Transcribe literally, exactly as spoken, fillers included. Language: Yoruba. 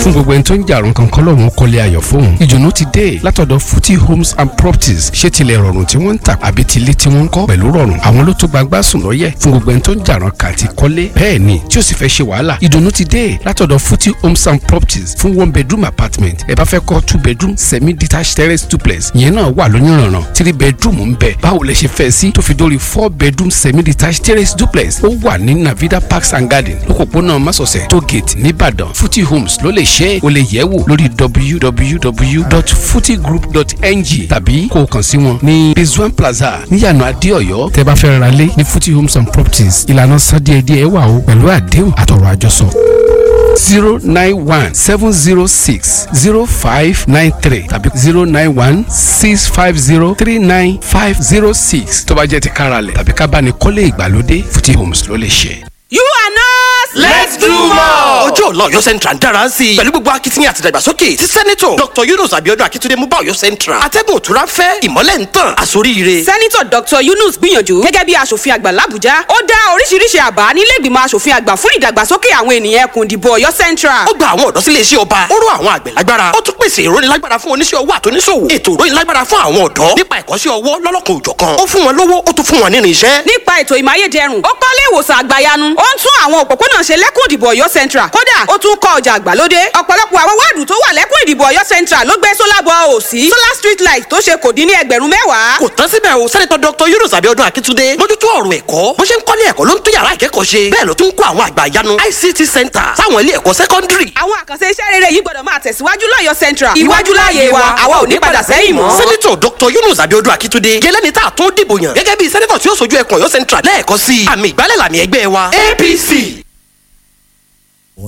fún gbogbo ẹni tó ń jàrún kankan lọ́rùn kọ́lé ayọ̀ fóun. ìdùnnú ti dé látọ̀dọ̀ Futi Homes and Properties. ṣé tilẹ̀ rọrùn tí wọ́n ń tà àbí tilé tí wọ́n ń kọ́ pẹ̀lú rọrùn. àwọn ló tó gbangba sùn lọ́yẹ̀ fún gbogbo ẹni tó ń jàrún kà àti kọ́lé. bẹ́ẹ̀ ni tí ó sì fẹ́ ṣe wàhálà. ìdùnnú ti dé látọ̀dọ̀ Futi Homes and Properties fún one bedroom apartment. ẹ bá fẹ́ kọ́ two bedroom semi detached terrace duplex ìyẹn náà wà lóyúnrànràn. three bedroom ń bẹ báwo lẹ ṣe fẹ́ sí tó fi dórí four bedroom semi detached terrace duplex. ó wà ní Navida Parks and Garden lókòpónà Másọ̀sẹ̀ tó gate nìbàdàn. Futi Homes ló lè ṣe é. o lè yẹ̀ wò lórí w w w dot futi group dot n g tàbí kó o kàn sí wọn ní Rizwan Plaza níyànà Adéọ̀yọ́. tẹ́ bá fẹ́ ra lé ní Futi Homes and Properties ìlànà sádíẹ̀díẹ̀ wà o pẹ̀lú àdéhùn àtọ̀rọ̀ àjọsọ. zero nine one seven zero six zero five nine three tàbí zero nine one six five zero three nine five zero six tó bá jẹ́ ti káralẹ̀ tàbí ká bá ní kọ́lé ìgbàlódé Futi Homes ló lè ṣe. You are not. Let's do more. Ọjọ́ ọ̀la Ọ̀yọ́ Central ń dára sí i. Pẹ̀lú gbogbo akitiyan àti ìdàgbàsókè tí Sẹ́nitọ̀ Doctor Yunus Abiodun Akitunde mú bá Ọ̀yọ́ Central. Atẹ́gùn òtúrá fẹ́ ìmọ́lẹ̀ ń tàn àsoríire. Sẹ́nitọ̀ Doctor Yunus gbìyànjú gẹ́gẹ́ bí aṣòfin àgbà l'Àbújá. Ó dá oríṣiríṣi àbá nílé ìgbìmọ̀ aṣòfin àgbà fún ìdàgbàsókè àwọn ènìyàn ẹkùn ìdìbò Ọ̀yọ́ Central. Ó gba àwọn ọ̀dọ́ sílé iṣẹ́ ọba. Ó ró àwọn àgbẹ̀ lágbára. Ó tún pèsè ìrónilágbára fún oníṣẹ́ ọwọ́ àtúnṣòwò. Ètò ìrónilágbára fún àwọn ọ̀dọ́ nípa ẹ̀kọ́ṣẹ́ ọwọ́ lọ́lọ́kan òjọ̀kan. Ó fún wọn lówó, ó tún fún wọn nínú iṣẹ́. Nípa ètò ìmáyédẹrùn, ó kọ́lé ìwòsàn àgbàyanu. Ó ń tún àwọn òpópónà ṣe lẹ́kùn ìdìbò Ọ̀yọ́ Central. Kódà ó tún kọ́ ọjà àgbàlódé. Ọ̀pọ̀lọpọ̀ àwọn wáàdù tó wà lẹ́kùn ìdìbò Ọ̀yọ́ Central ló gbé sólà bọ òsì. Solar street light tó ṣe kò dín ní ẹgbẹ̀rún mẹ́wàá. Kò tán síbẹ̀ o, Sẹ́nitọ̀ Doctor Yunus Abiodun Akitunde mójútó ọ̀rọ̀ ẹ̀kọ́. Bó ṣe ń kọ́lé ẹ̀kọ́ ló ń tún yàrá ìkẹ́kọ̀ọ́ ṣe. Bẹ́ẹ̀ ló tún ń kó àwọn àgbà ìyanu I C T center sáwọn ilé ẹ̀kọ́ sẹ́kọ́ndírì. Àwọn àkànṣe iṣẹ́ rere yìí gbọ́dọ̀ máa tẹ̀síwájú l'Ọ̀yọ́ Central. Iwájú láàyè wa, àwa ò ní padà sẹ́yìn mọ́. Sẹ́nitọ̀ Doctor Yunus Abiodun Akitunde gẹ́lẹ́ni tá a tún dìbò yàn gẹ́gẹ́ bí sẹ́nitọ̀ tí ó sojú ẹkùn Ọ̀yọ́ Central lẹ́ẹ̀kọ́ sí àmì ìgbálẹ̀ làmì ẹgbẹ́ wa A P C.